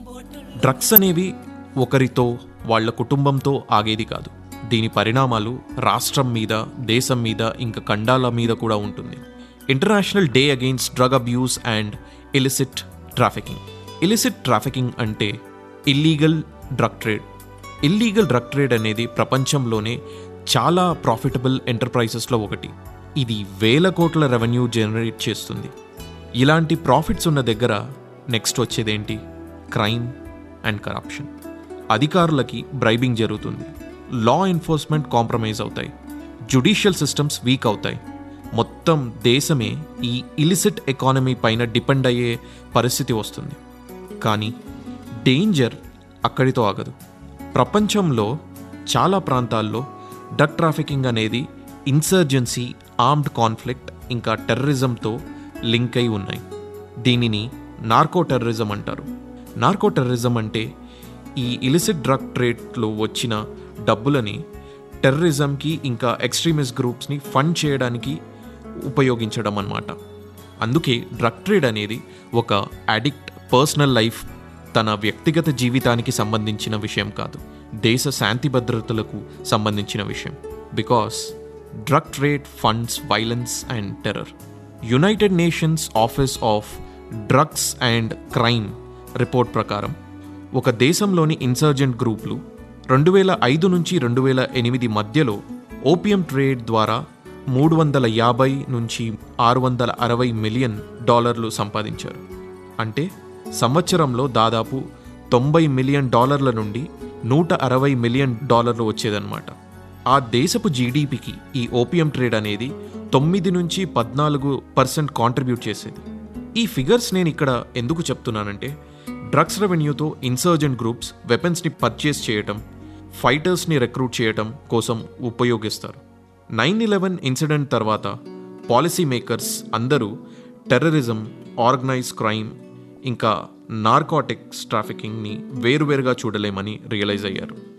Drugs అనేవి ఒకరితో వాళ్ళ కుటుంబంతో ఆగేది కాదు. దీని పరిణామాలు రాష్ట్రం మీద, దేశం మీద, ఇంకా ఖండాల మీద కూడా ఉంటుంది. International day against drug abuse and illicit trafficking. Illicit trafficking అంటే illegal drug trade. Illegal drug trade అనేది ప్రపంచంలోనే చాలా ప్రాఫిటబుల్ ఎంటర్ప్రైజెస్లో ఒకటి. ఇది వేల కోట్ల రెవెన్యూ జనరేట్ చేస్తుంది. ఇలాంటి ప్రాఫిట్స్ ఉన్న దగ్గర నెక్స్ట్ వచ్చేదేంటి? Crime and corruption. అధికారులకి బ్రైబింగ్ జరుగుతుంది, లా ఎన్ఫోర్స్మెంట్ కాంప్రమైజ్ అవుతాయి, జ్యుడిషియల్ సిస్టమ్స్ వీక్ అవుతాయి. మొత్తం దేశమే ఈ ఇలిసిట్ ఎకానమీ పైన డిపెండ్ అయ్యే పరిస్థితి వస్తుంది. కానీ డేంజర్ అక్కడితో ఆగదు. ప్రపంచంలో చాలా ప్రాంతాల్లో డ్రగ్ ట్రాఫికింగ్ అనేది ఇన్సర్జెన్సీ, ఆర్మ్డ్ కాన్ఫ్లిక్ట్, ఇంకా టెర్రరిజంతో లింక్ అయి ఉన్నాయి. దీనిని నార్కో టెర్రరిజం అంటారు. నార్కో టెర్రరిజం అంటే ఈ ఇలిసిట్ డ్రగ్ ట్రేడ్లో వచ్చిన డబ్బులని టెర్రరిజంకి ఇంకా ఎక్స్ట్రీమిస్ట్ గ్రూప్స్ని ఫండ్ చేయడానికి ఉపయోగించడం అన్నమాట. అందుకే డ్రగ్ ట్రేడ్ అనేది ఒక అడిక్ట్ పర్సనల్ లైఫ్, తన వ్యక్తిగత జీవితానికి సంబంధించిన విషయం కాదు, దేశ శాంతి భద్రతలకు సంబంధించిన విషయం. Because drug trade funds violence and terror. United nations office of drugs and crime report ప్రకారం ఒక దేశంలోని ఇన్సర్జెంట్ గ్రూపులు 2005 నుంచి 2008 మధ్యలో ఓపియం ట్రేడ్ ద్వారా $350 నుంచి $660 మిలియన్ సంపాదించారు. అంటే సంవత్సరంలో దాదాపు $90 మిలియన్ నుండి $160 మిలియన్ వచ్చేదన్నమాట. ఆ దేశపు జీడిపికి ఈ ఓపియం ట్రేడ్ అనేది 9 నుంచి 14% కాంట్రిబ్యూట్ చేసేది. ఈ ఫిగర్స్ నేను ఇక్కడ ఎందుకు చెప్తున్నానంటే, డ్రగ్స్ రెవెన్యూతో ఇన్సర్జెంట్ గ్రూప్స్ వెపన్స్ని పర్చేస్ చేయటం, ఫైటర్స్ని రిక్రూట్ చేయటం కోసం ఉపయోగిస్తారు. 9/11 ఇన్సిడెంట్ తర్వాత పాలసీ మేకర్స్ అందరూ టెర్రరిజం, ఆర్గనైజ్ క్రైమ్, ఇంకా నార్కోటిక్స్ ట్రాఫికింగ్ని వేరువేరుగా చూడలేమని రియలైజ్ అయ్యారు.